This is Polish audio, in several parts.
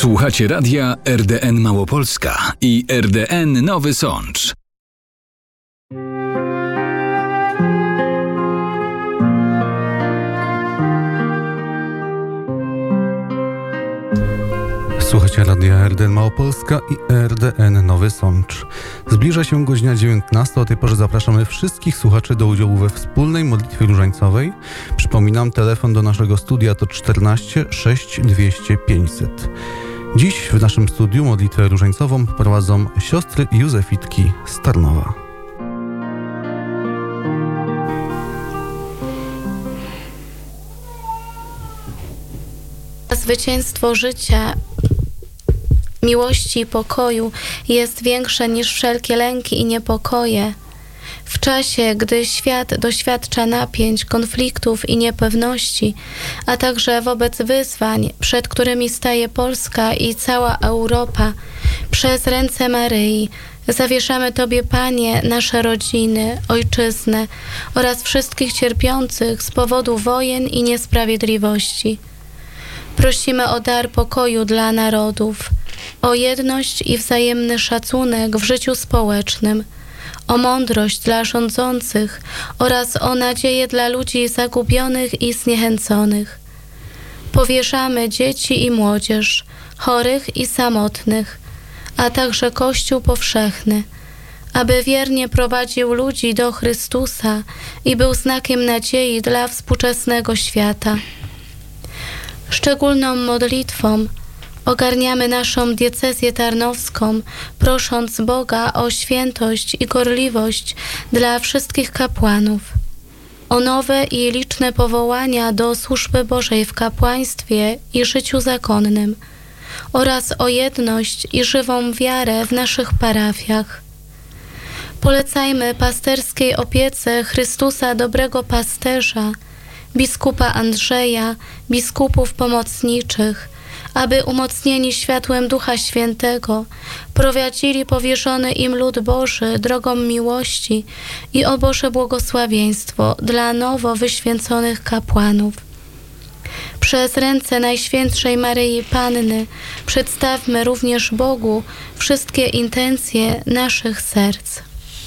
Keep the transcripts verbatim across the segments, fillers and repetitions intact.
Słuchacie radia R D N Małopolska i R D N Nowy Sącz. Słuchacie radia R D N Małopolska i R D N Nowy Sącz. Zbliża się godzina dziewiętnasta, o tej porze zapraszamy wszystkich słuchaczy do udziału we wspólnej modlitwie różańcowej. Przypominam, telefon do naszego studia to czternaście sześć dwieście pięćset. Dziś w naszym studiu modlitwę różańcową prowadzą siostry Józefitki z Tarnowa. Zwycięstwo życia, miłości i pokoju jest większe niż wszelkie lęki i niepokoje. W czasie, gdy świat doświadcza napięć, konfliktów i niepewności, a także wobec wyzwań, przed którymi staje Polska i cała Europa, przez ręce Maryi zawieszamy Tobie, Panie, nasze rodziny, ojczyznę oraz wszystkich cierpiących z powodu wojen i niesprawiedliwości. Prosimy o dar pokoju dla narodów, o jedność i wzajemny szacunek w życiu społecznym, o mądrość dla rządzących oraz o nadzieję dla ludzi zagubionych i zniechęconych. Powierzamy dzieci i młodzież, chorych i samotnych, a także Kościół powszechny, aby wiernie prowadził ludzi do Chrystusa i był znakiem nadziei dla współczesnego świata. Szczególną modlitwą ogarniamy naszą diecezję tarnowską, prosząc Boga o świętość i gorliwość dla wszystkich kapłanów, o nowe i liczne powołania do służby Bożej w kapłaństwie i życiu zakonnym oraz o jedność i żywą wiarę w naszych parafiach. Polecajmy pasterskiej opiece Chrystusa Dobrego Pasterza, biskupa Andrzeja, biskupów pomocniczych, aby umocnieni światłem Ducha Świętego prowadzili powierzony im lud Boży drogą miłości i o Boże błogosławieństwo dla nowo wyświęconych kapłanów. Przez ręce Najświętszej Maryi Panny przedstawmy również Bogu wszystkie intencje naszych serc.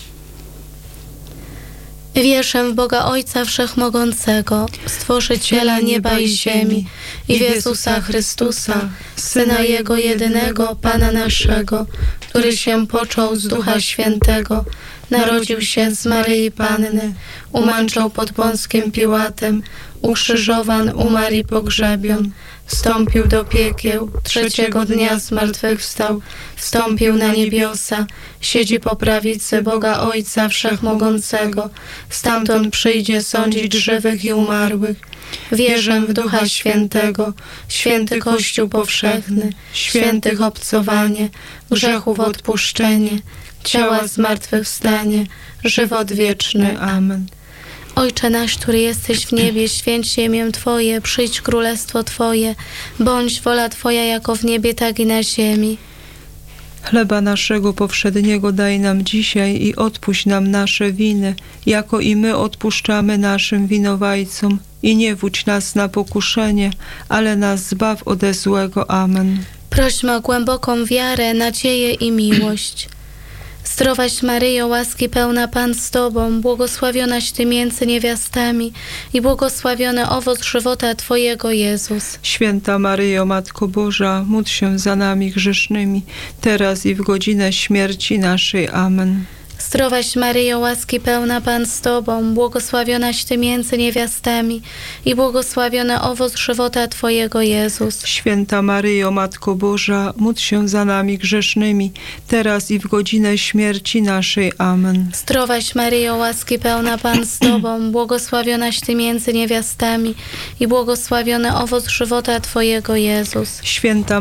Wierzę w Boga Ojca Wszechmogącego, Stworzyciela nieba i ziemi, i w Jezusa Chrystusa, Syna Jego jedynego, Pana naszego, który się począł z Ducha Świętego, narodził się z Maryi Panny, umęczał pod Pąckiem Piłatem, ukrzyżowan, umarł i pogrzebion, wstąpił do piekieł, trzeciego dnia zmartwychwstał, wstąpił na niebiosa, siedzi po prawicy Boga Ojca Wszechmogącego, stamtąd przyjdzie sądzić żywych i umarłych. Wierzę w Ducha Świętego, święty Kościół powszechny, świętych obcowanie, grzechów odpuszczenie, ciała zmartwychwstanie, żywot wieczny. Amen. Ojcze nasz, który jesteś w niebie, święć się imię Twoje, przyjdź królestwo Twoje, bądź wola Twoja jako w niebie, tak i na ziemi. Chleba naszego powszedniego daj nam dzisiaj i odpuść nam nasze winy, jako i my odpuszczamy naszym winowajcom. I nie wódź nas na pokuszenie, ale nas zbaw ode złego. Amen. Prośmy o głęboką wiarę, nadzieję i miłość. Zdrowaś Maryjo, łaski pełna, Pan z Tobą, błogosławionaś Ty między niewiastami i błogosławiony owoc żywota Twojego, Jezus. Święta Maryjo, Matko Boża, módl się za nami grzesznymi, teraz i w godzinę śmierci naszej. Amen. Zdrowaś Maryjo, łaski pełna, Pan z Tobą, błogosławionaś Ty między niewiastami i błogosławiony owoc żywota Twojego, Jezus. Święta Maryjo, Matko Boża, módl się za nami grzesznymi, teraz i w godzinę śmierci naszej. Amen. Zdrowaś Maryjo, łaski pełna, Pan z Tobą, błogosławionaś Ty między niewiastami i błogosławiony owoc żywota Twojego, Jezus. Święta